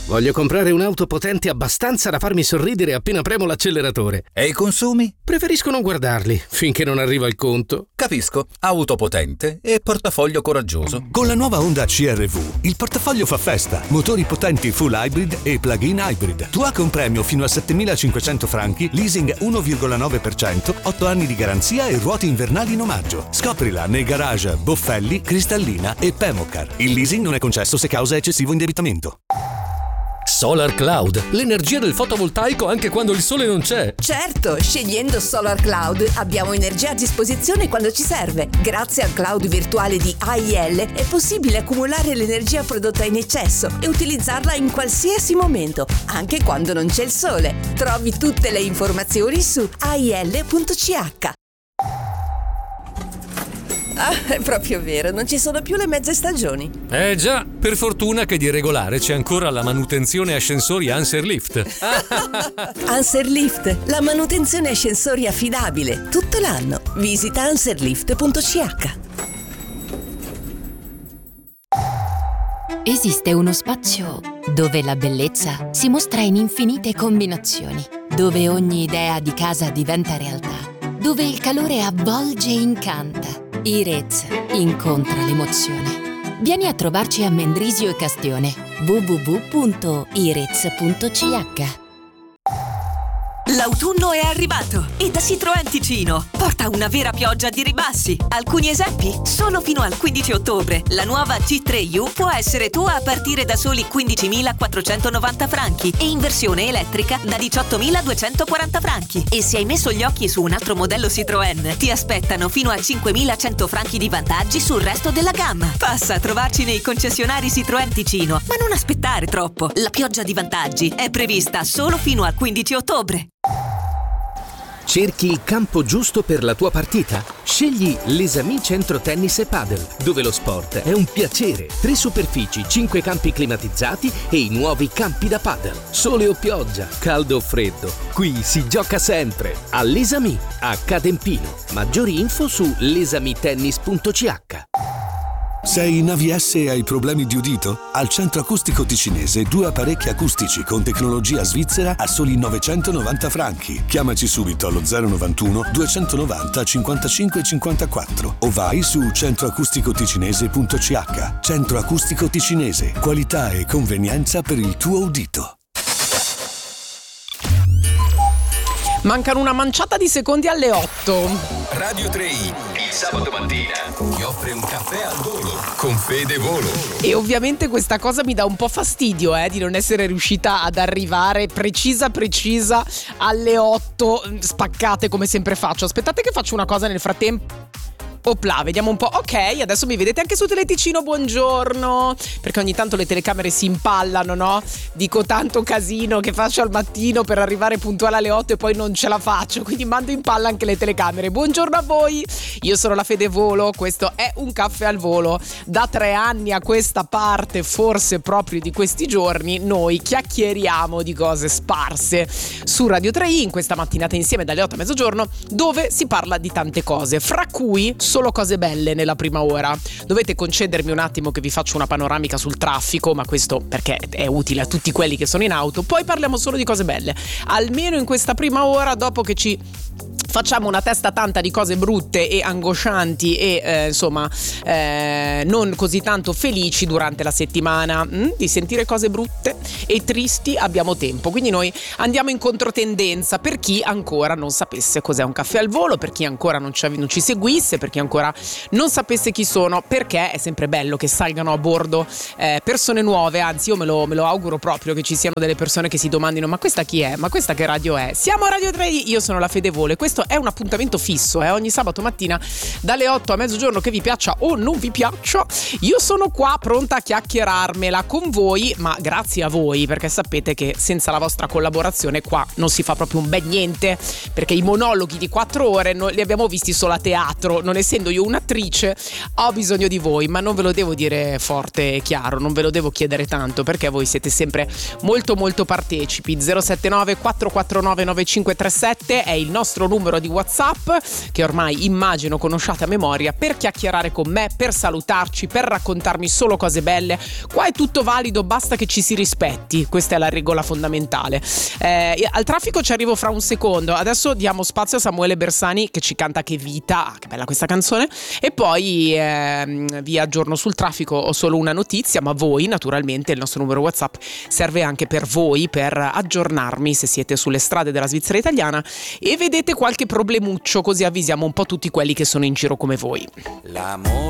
Voglio comprare un'auto potente abbastanza da farmi sorridere appena premo l'acceleratore. E i consumi? Preferisco non guardarli finché non arriva il conto. Capisco. Auto potente e portafoglio coraggioso. Con la nuova Honda CR-V il portafoglio fa festa. Motori potenti full hybrid e plug-in hybrid. Tu con premio fino a 7.500 franchi, leasing 1,9%, 8 anni di garanzia e ruote invernali in omaggio. Scoprila nei garage Boffelli, Cristallina e Pemocar. Il leasing non è concesso se causa eccessivo indebitamento. Solar Cloud, l'energia del fotovoltaico anche quando il sole non c'è. Certo, scegliendo Solar Cloud abbiamo energia a disposizione quando ci serve. Grazie al cloud virtuale di AIL è possibile accumulare l'energia prodotta in eccesso e utilizzarla in qualsiasi momento, anche quando non c'è il sole. Trovi tutte le informazioni su ail.ch. Ah, è proprio vero, non ci sono più le mezze stagioni. Già, per fortuna che di regolare c'è ancora la manutenzione ascensori Anserlift. Anserlift, la manutenzione ascensori affidabile, tutto l'anno. Visita anserlift.ch. Esiste uno spazio dove la bellezza si mostra in infinite combinazioni, dove ogni idea di casa diventa realtà, dove il calore avvolge e incanta. Irez incontra l'emozione. Vieni a trovarci a Mendrisio e Castione. www.irez.ch. L'autunno è arrivato e da Citroën Ticino porta una vera pioggia di ribassi. Alcuni esempi? Solo fino al 15 ottobre la nuova C3U può essere tua a partire da soli 15.490 franchi e in versione elettrica da 18.240 franchi. E se hai messo gli occhi su un altro modello Citroën, ti aspettano fino a 5.100 franchi di vantaggi sul resto della gamma. Passa a trovarci nei concessionari Citroën Ticino, ma non aspettare troppo. La pioggia di vantaggi è prevista solo fino al 15 ottobre. Cerchi il campo giusto per la tua partita? Scegli l'Esami Centro Tennis e Padel, dove lo sport è un piacere. 3 superfici, 5 campi climatizzati e i nuovi campi da padel. Sole o pioggia, caldo o freddo, qui si gioca sempre. All'Esami, a Cadempino. Maggiori info su lesamitennis.ch. Sei in AVS e hai problemi di udito? Al Centro Acustico Ticinese 2 apparecchi acustici con tecnologia svizzera a soli 990 franchi. Chiamaci subito allo 091 290 55 54 o vai su centroacusticoticinese.ch. Centro Acustico Ticinese, qualità e convenienza per il tuo udito. Mancano una manciata di secondi alle 8. Radio 3, il sabato mattina, ti offre un caffè al volo con Fede Volo. E ovviamente questa cosa mi dà un po' fastidio, di non essere riuscita ad arrivare precisa alle 8 spaccate come sempre faccio. Aspettate che faccio una cosa nel frattempo. Opla, vediamo un po'. Ok, adesso mi vedete anche su Teleticino, buongiorno. Perché ogni tanto le telecamere si impallano, no? Dico tanto casino che faccio al mattino per arrivare puntuale alle 8 e poi non ce la faccio, quindi mando in palla anche le telecamere. Buongiorno a voi, io sono la Fede Volo, questo è un caffè al volo. Da 3 anni a questa parte, forse proprio di questi giorni, noi chiacchieriamo di cose sparse su Radio 3 in questa mattinata insieme dalle 8 a mezzogiorno, dove si parla di tante cose, fra cui solo cose belle nella prima ora. Dovete concedermi un attimo che vi faccio una panoramica sul traffico, ma questo perché è utile a tutti quelli che sono in auto. Poi parliamo solo di cose belle, almeno in questa prima ora, dopo che ci facciamo una testa tanta di cose brutte e angoscianti e non così tanto felici durante la settimana. Di sentire cose brutte e tristi abbiamo tempo, quindi noi andiamo in controtendenza per chi ancora non sapesse cos'è un caffè al volo, per chi ancora non ci seguisse, per chi ancora non sapesse chi sono, perché è sempre bello che salgano a bordo persone nuove. Anzi, io me lo auguro proprio che ci siano delle persone che si domandino: ma questa chi è? Ma questa che radio è? Siamo a Radio 3, io sono la Fede Volo e questo è un appuntamento fisso, ogni sabato mattina dalle 8 a mezzogiorno, che vi piaccia o non vi piaccia. Io sono qua pronta a chiacchierarmela con voi, ma grazie a voi, perché sapete che senza la vostra collaborazione qua non si fa proprio un bel niente, perché i monologhi di 4 ore li abbiamo visti solo a teatro. Non essendo io un'attrice, ho bisogno di voi, ma non ve lo devo dire forte e chiaro, non ve lo devo chiedere tanto, perché voi siete sempre molto molto partecipi. 079 449 9537 è il nostro numero numero di WhatsApp che ormai immagino conosciate a memoria, per chiacchierare con me, per salutarci, per raccontarmi solo cose belle. Qua è tutto valido, basta che ci si rispetti, questa è la regola fondamentale. Al traffico ci arrivo fra un secondo, adesso diamo spazio a Samuele Bersani che ci canta Che vita, che bella questa canzone, e poi vi aggiorno sul traffico. Ho solo una notizia, ma voi naturalmente, il nostro numero WhatsApp serve anche per voi, per aggiornarmi se siete sulle strade della Svizzera italiana e vedete qualche problemuccio, così avvisiamo un po' tutti quelli che sono in giro come voi.